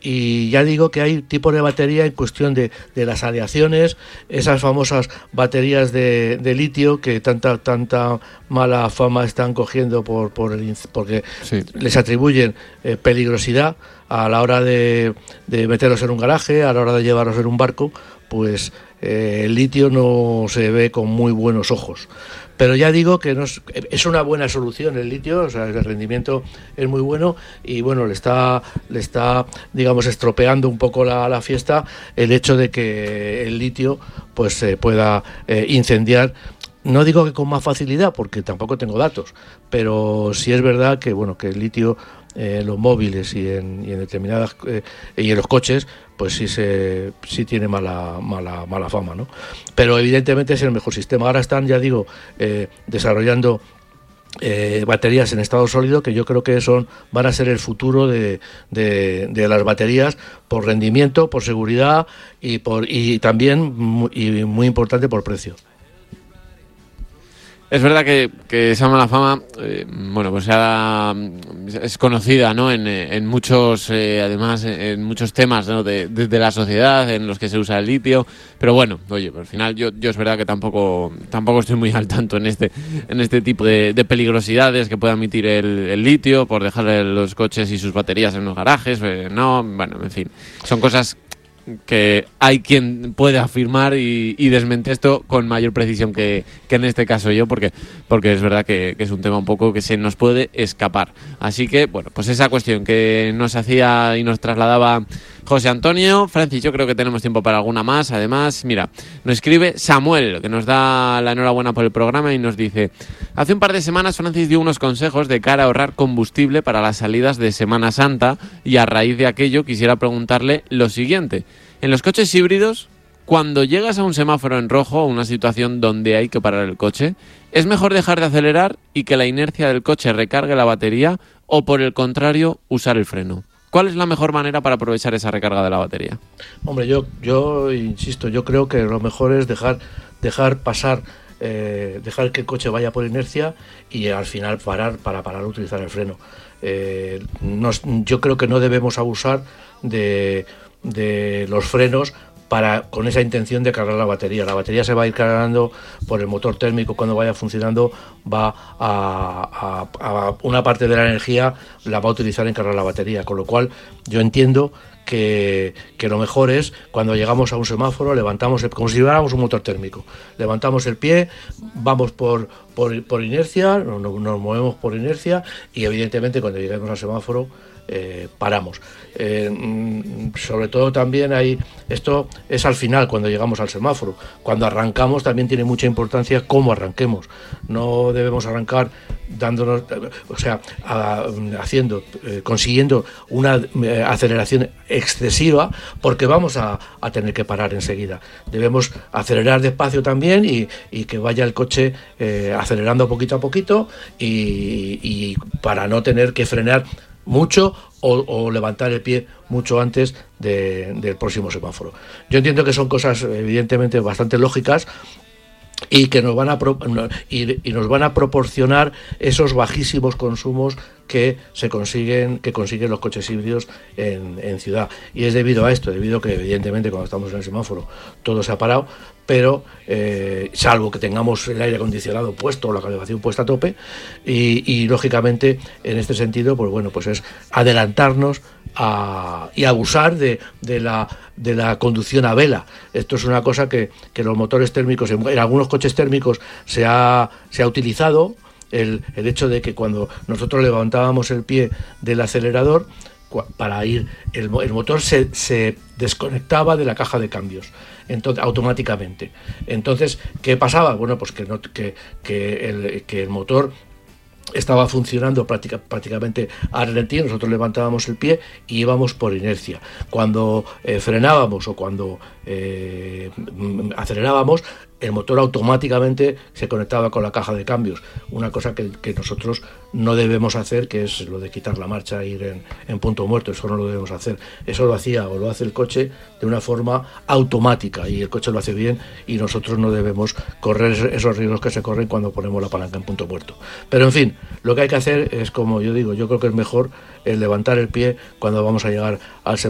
Y ya digo que hay tipos de batería en cuestión de las aleaciones, esas famosas baterías de litio que tanta mala fama están cogiendo porque sí, les atribuyen peligrosidad a la hora de meterlos en un garaje, a la hora de llevarlos en un barco. Pues el litio no se ve con muy buenos ojos. Pero ya digo que es una buena solución el litio, o sea, el rendimiento es muy bueno y bueno, le está digamos estropeando un poco la fiesta el hecho de que el litio pues se pueda incendiar. No digo que con más facilidad, porque tampoco tengo datos, pero sí es verdad que bueno, que el litio en los móviles y en determinadas y en los coches pues sí tiene mala fama, ¿no? Pero evidentemente es el mejor sistema. Ahora están, ya digo, desarrollando baterías en estado sólido, que yo creo que van a ser el futuro de las baterías, por rendimiento, por seguridad y también y muy importante por precio. Es verdad que esa mala fama, bueno, pues es conocida, ¿no? En muchos, además, en muchos temas, ¿no? de la sociedad en los que se usa el litio. Pero bueno, oye, al final yo es verdad que tampoco estoy muy al tanto en este tipo de peligrosidades que pueda emitir el litio por dejar los coches y sus baterías en los garajes. No, bueno, en fin, son cosas que hay quien puede afirmar y desmentir esto con mayor precisión que en este caso yo, porque es verdad que es un tema un poco que se nos puede escapar. Así que, bueno, pues esa cuestión que nos hacía y nos trasladaba José Antonio. Francis, yo creo que tenemos tiempo para alguna más. Además, mira, nos escribe Samuel, que nos da la enhorabuena por el programa y nos dice: hace un par de semanas Francis dio unos consejos de cara a ahorrar combustible para las salidas de Semana Santa, y a raíz de aquello quisiera preguntarle lo siguiente. En los coches híbridos, cuando llegas a un semáforo en rojo o una situación donde hay que parar el coche, ¿es mejor dejar de acelerar y que la inercia del coche recargue la batería, o por el contrario, usar el freno? ¿Cuál es la mejor manera para aprovechar esa recarga de la batería? Hombre, yo insisto, yo creo que lo mejor es dejar pasar, dejar que el coche vaya por inercia y al final parar para utilizar el freno. Yo creo que no debemos abusar de los frenos con esa intención de cargar la batería. La batería se va a ir cargando por el motor térmico. Cuando vaya funcionando, va a una parte de la energía la va a utilizar en cargar la batería, con lo cual yo entiendo que lo mejor es, cuando llegamos a un semáforo, levantamos como si lleváramos un motor térmico, levantamos el pie, vamos por inercia, nos movemos por inercia, y evidentemente cuando lleguemos al semáforo paramos. Sobre todo también esto es al final, cuando llegamos al semáforo. Cuando arrancamos también tiene mucha importancia cómo arranquemos. No debemos arrancar dándonos, consiguiendo una aceleración excesiva, porque vamos a tener que parar enseguida. Debemos acelerar despacio también y que vaya el coche acelerando poquito a poquito, y para no tener que frenar mucho o levantar el pie mucho antes del próximo semáforo. Yo entiendo que son cosas evidentemente bastante lógicas y que nos van a proporcionar esos bajísimos consumos que consiguen los coches híbridos en ciudad. Y es debido a esto, debido a que evidentemente cuando estamos en el semáforo todo se ha parado, pero salvo que tengamos el aire acondicionado puesto o la calefacción puesta a tope, y lógicamente en este sentido, pues bueno, pues es adelantarnos y abusar de la conducción a vela. Esto es una cosa que los motores térmicos, en algunos coches térmicos se ha utilizado, el hecho de que cuando nosotros levantábamos el pie del acelerador para ir, el motor se desconectaba de la caja de cambios, entonces automáticamente. Entonces, ¿qué pasaba? Bueno, pues que el motor estaba funcionando prácticamente a ralentí. Nosotros levantábamos el pie y íbamos por inercia. Cuando frenábamos o cuando acelerábamos, el motor automáticamente se conectaba con la caja de cambios. Una cosa que nosotros no debemos hacer, que es lo de quitar la marcha e ir en punto muerto. Eso no lo debemos hacer. Eso lo hace el coche de una forma automática, y el coche lo hace bien, y nosotros no debemos correr esos riesgos que se corren cuando ponemos la palanca en punto muerto. Pero en fin, lo que hay que hacer es, como yo digo, yo creo que es mejor el levantar el pie cuando vamos a llegar al semáforo